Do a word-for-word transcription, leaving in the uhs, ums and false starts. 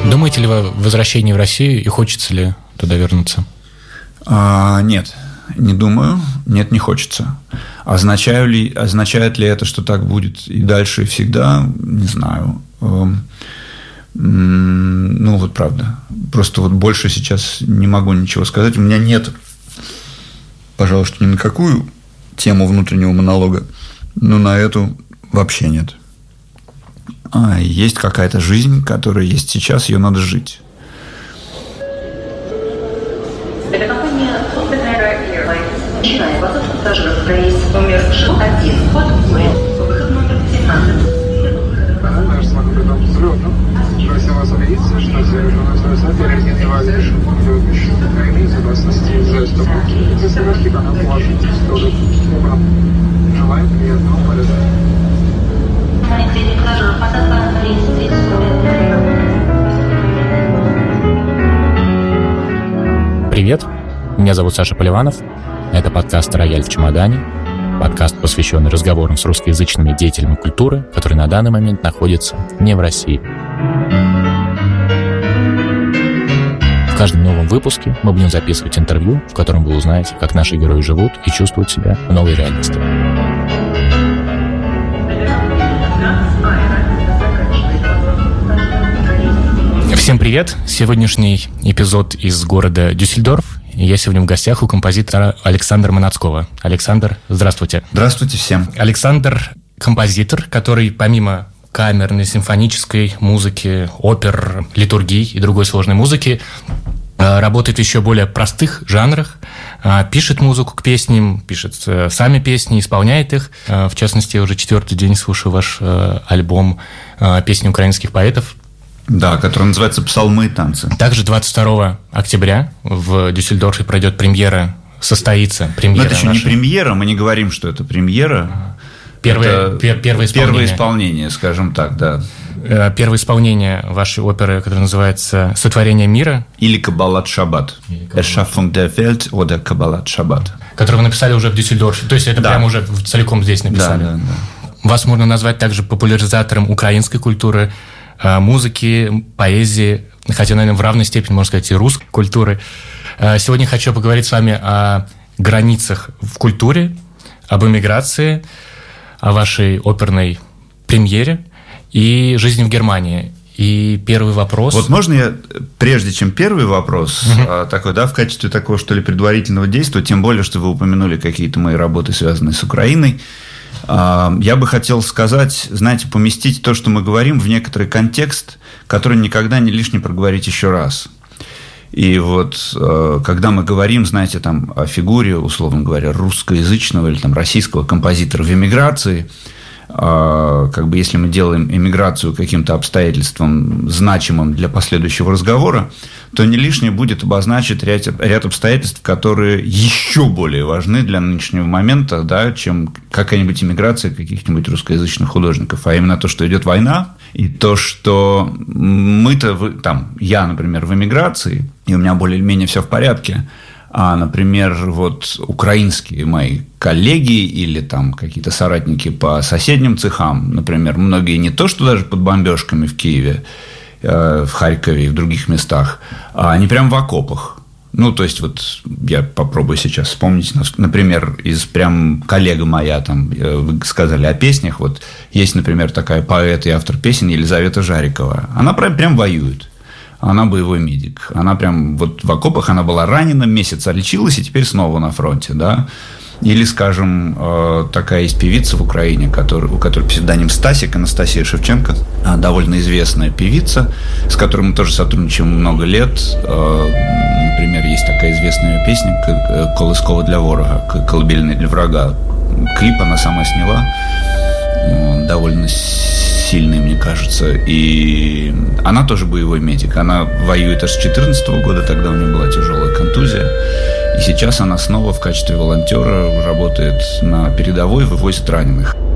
Думаете ли вы о возвращении в Россию и хочется ли туда вернуться? А, нет, не думаю. Нет, не хочется. Означаю ли, означает ли это, что так будет и дальше, и всегда? Не знаю. Ну, вот правда. Просто вот больше сейчас не могу ничего сказать. У меня нет, пожалуй, что ни на какую тему внутреннего монолога, но на эту вообще нет. А, есть какая-то жизнь, которая есть сейчас, ее надо жить. Это компания Air Airlines. Начиная вас от пассажиров рейс номер шестьсот один. Вход в выход номер семнадцать. Наш самолетом взлетом. Просим вас убедиться, что совершенная высоте организовали решение Украины безопасности заступа. Заставки канал ваших историй. Желаем приятного полета. Привет, меня зовут Саша Поливанов. Это подкаст «Рояль в чемодане». Подкаст, посвященный разговорам с русскоязычными деятелями культуры, которые на данный момент находятся не в России. В каждом новом выпуске мы будем записывать интервью, в котором вы узнаете, как наши герои живут и чувствуют себя в новой реальности. Всем привет! Сегодняшний эпизод из города Дюссельдорф. Я сегодня в гостях у композитора Александра Манацкого. Александр, здравствуйте. Здравствуйте всем. Александр – композитор, который помимо камерной, симфонической музыки, опер, литургий и другой сложной музыки работает в еще более простых жанрах, пишет музыку к песням, пишет сами песни, исполняет их. В частности, я уже четвертый день слушаю ваш альбом «Песни украинских поэтов». Да, который называется «Псалмы и танцы». Также двадцать второго октября в Дюссельдорфе пройдет премьера, состоится премьера. Но это еще нашей... не премьера, мы не говорим, что это премьера. Первое, это пер, первое исполнение. Первое исполнение, скажем так, да. Первое исполнение вашей оперы, которая называется «Сотворение мира». Или «Каббалат Шаббат». «Erschaffung der Welt» oder «Каббалат Шаббат». Которую вы написали уже в Дюссельдорфе. То есть это да. Прямо уже целиком здесь написали. Да, да, да. Вас можно назвать также популяризатором украинской культуры, музыки, поэзии, хотя, наверное, в равной степени, можно сказать, и русской культуры. Сегодня хочу поговорить с вами о границах в культуре, об эмиграции, о вашей оперной премьере и жизни в Германии. И первый вопрос... Вот можно я, прежде чем первый вопрос, uh-huh. такой, да, в качестве такого, что ли, предварительного действия, тем более, что вы упомянули какие-то мои работы, связанные с Украиной, я бы хотел сказать, знаете, поместить то, что мы говорим, в некоторый контекст, который никогда не лишне проговорить еще раз. И вот когда мы говорим, знаете, там, о фигуре, условно говоря, русскоязычного или там, российского композитора в эмиграции, как бы если мы делаем эмиграцию каким-то обстоятельством значимым для последующего разговора, то не лишнее будет обозначить ряд, ряд обстоятельств, которые еще более важны для нынешнего момента, да, чем какая-нибудь эмиграция каких-нибудь русскоязычных художников. А именно то, что идет война, и то, что мы-то, там, я, например, в эмиграции, и у меня более-менее все в порядке, а, например, вот украинские мои коллеги или там какие-то соратники по соседним цехам, например, многие не то, что даже под бомбежками в Киеве, э, в Харькове и в других местах, а они прям в окопах. Ну, то есть, вот я попробую сейчас вспомнить, например, из прям коллега моя, там, вы сказали о песнях, вот есть, например, такая поэт и автор песен Елизавета Жарикова, она прям, прям воюет. Она боевой медик. Она прям вот в окопах, она была ранена, месяц лечилась и теперь снова на фронте, да. Или, скажем, такая есть певица в Украине, который, у которой псевдоним Стасик, Анастасия Шевченко, довольно известная певица, с которой мы тоже сотрудничаем много лет. Например, есть такая известная песня «Колыскова для ворога», «Колыбельная для врага». Клип она сама сняла, довольно сильный, мне кажется. И она тоже боевой медик. Она воюет аж с две тысячи четырнадцатого года, тогда у нее была тяжелая контузия. И сейчас она снова в качестве волонтера работает на передовой, вывозит раненых.